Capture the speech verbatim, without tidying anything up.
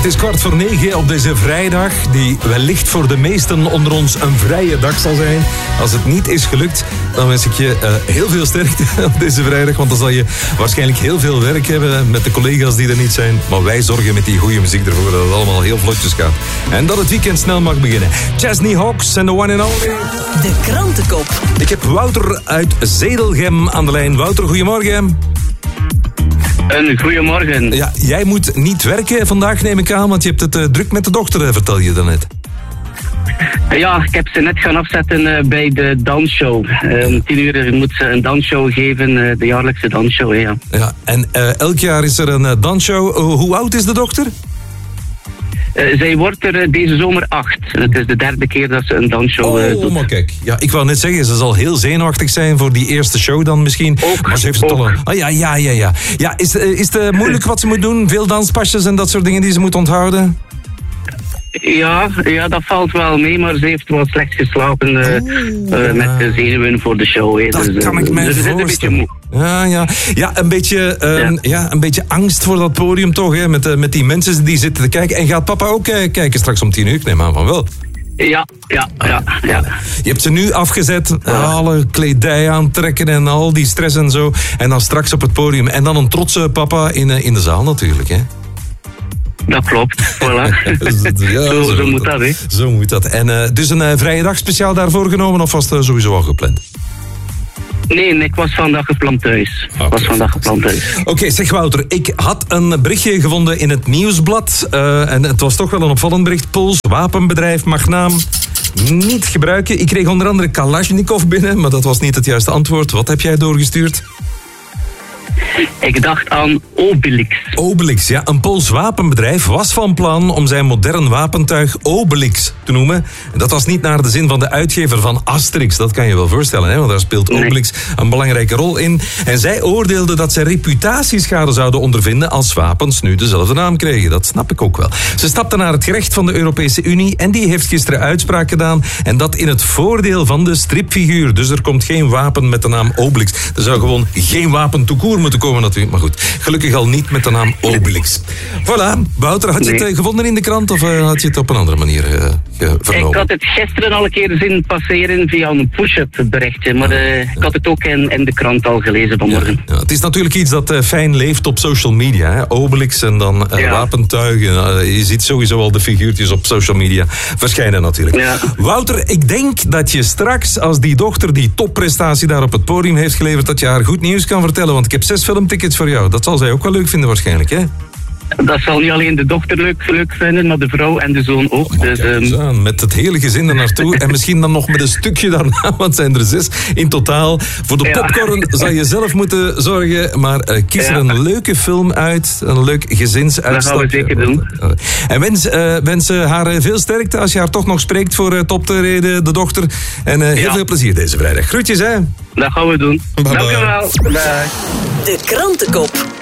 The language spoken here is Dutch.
Het is kwart voor negen op deze vrijdag, die wellicht voor de meesten onder ons een vrije dag zal zijn. Als het niet is gelukt, dan wens ik je uh, heel veel sterkte op deze vrijdag, want dan zal je waarschijnlijk heel veel werk hebben met de collega's die er niet zijn. Maar wij zorgen met die goede muziek ervoor dat het allemaal heel vlotjes gaat. En dat het weekend snel mag beginnen. Chesney Hawks en the one and only. De krantenkop. Ik heb Wouter uit Zedelgem aan de lijn. Wouter, goedemorgen. Een goedemorgen. Ja, jij moet niet werken vandaag, neem ik aan, want je hebt het uh, druk met de dochter, vertel je daarnet. Ja, ik heb ze net gaan afzetten uh, bij de dansshow. Uh, om tien uur moet ze een dansshow geven, uh, de jaarlijkse dansshow, ja. Ja, en uh, elk jaar is er een uh, dansshow. Uh, hoe oud is de dochter? Uh, zij wordt er uh, deze zomer acht. Het is de derde keer dat ze een dansshow uh, oh, doet. maar kijk. Ja, ik wou net zeggen, ze zal heel zenuwachtig zijn voor die eerste show dan misschien. Ook, maar ze heeft het ook. al een... Oh ja, ja, ja, ja. Ja, is, uh, is het uh, moeilijk wat ze moet doen? Veel danspasjes en dat soort dingen die ze moet onthouden? Ja, ja, dat valt wel mee, maar ze heeft wel slecht geslapen uh, oh, uh, met de zenuwen voor de show. Hè. Dat dus, kan ik mij dus het is een beetje voorstellen. moe. Ja, ja. Ja, een beetje, uh, ja. Ja, een beetje angst voor dat podium toch, hè? Met, uh, met die mensen die zitten te kijken. En gaat papa ook uh, kijken straks om tien uur? Ik neem aan van wel. Ja, ja, ja, ja. Je hebt ze nu afgezet, alle kledij aantrekken en al die stress en zo. En dan straks op het podium. En dan een trotse papa in, uh, in de zaal natuurlijk, hè? Dat klopt, voilà. Ja, zo, zo, zo moet dat, hè. Zo moet dat. En uh, dus een uh, vrije dag speciaal daarvoor genomen of was het uh, sowieso al gepland? Nee, ik was vandaag gepland thuis. Ik okay. was vandaag gepland thuis. Oké, okay, zeg Wouter, ik had een berichtje gevonden in het Nieuwsblad. Uh, en het was toch wel een opvallend bericht. Pools wapenbedrijf mag naam niet gebruiken. Ik kreeg onder andere Kalashnikov binnen, maar dat was niet het juiste antwoord. Wat heb jij doorgestuurd? Ik dacht aan Obelix. Obelix, ja. Een Pools wapenbedrijf was van plan om zijn modern wapentuig Obelix te noemen. Dat was niet naar de zin van de uitgever van Asterix. Dat kan je wel voorstellen, hè? Want daar speelt Obelix nee. een belangrijke rol in. En zij oordeelden dat ze reputatieschade zouden ondervinden als wapens nu dezelfde naam kregen. Dat snap ik ook wel. Ze stapten naar het gerecht van de Europese Unie en die heeft gisteren uitspraak gedaan. En dat in het voordeel van de stripfiguur. Dus er komt geen wapen met de naam Obelix. Er zou gewoon geen wapen tout court moeten komen natuurlijk. Maar goed, gelukkig al niet met de naam Obelix. Voilà. Wouter, had je het nee. gevonden in de krant of uh, had je het op een andere manier uh, vernomen? Ik had het gisteren al een keer zien passeren via een push-up berichtje. Maar uh, ik had het ook in, in de krant al gelezen vanmorgen. Ja, ja. Het is natuurlijk iets dat uh, fijn leeft op social media. Hè? Obelix en dan uh, ja. wapentuigen. Uh, je ziet sowieso al de figuurtjes op social media verschijnen natuurlijk. Ja. Wouter, ik denk dat je straks, als die dochter die topprestatie daar op het podium heeft geleverd, dat je haar goed nieuws kan vertellen. Want ik heb zes filmtickets voor jou. Dat zal zij ook wel leuk vinden waarschijnlijk, hè? Dat zal niet alleen de dochter leuk, leuk vinden, maar de vrouw en de zoon ook. Oh, dus, um... aan, met het hele gezin er naartoe. En misschien dan nog met een stukje daarna, want het zijn er zes in totaal. Voor de ja. popcorn zal je zelf moeten zorgen. Maar uh, kies er ja. een leuke film uit. Een leuk gezinsuitstapje. Dat gaan we zeker doen. En wens, uh, wens uh, haar veel sterkte als je haar toch nog spreekt voor uh, top te reden, de dochter. En uh, heel ja. veel plezier deze vrijdag. Groetjes, hè. Dat gaan we doen. Bye Dank je wel. Bye. De krantenkop.